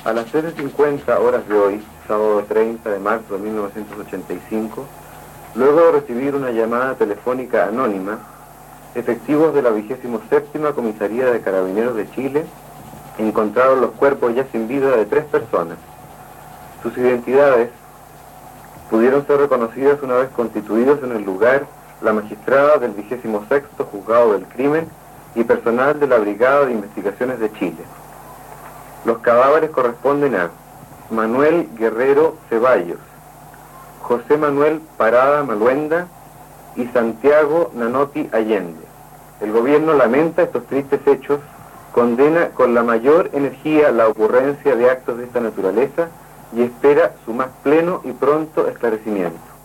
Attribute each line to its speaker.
Speaker 1: A las 13:50 horas de hoy, sábado 30 de marzo de 1985, luego de recibir una llamada telefónica anónima, efectivos de la 27ª Comisaría de Carabineros de Chile encontraron los cuerpos ya sin vida de 3 personas. Sus identidades pudieron ser reconocidas una vez constituidos en el lugar la magistrada del 26º Juzgado del Crimen y personal de la Brigada de Investigaciones de Chile. Los cadáveres corresponden a Manuel Guerrero Ceballos, José Manuel Parada Maluenda y Santiago Nanotti Allende. El gobierno lamenta estos tristes hechos, condena con la mayor energía la ocurrencia de actos de esta naturaleza y espera su más pleno y pronto esclarecimiento.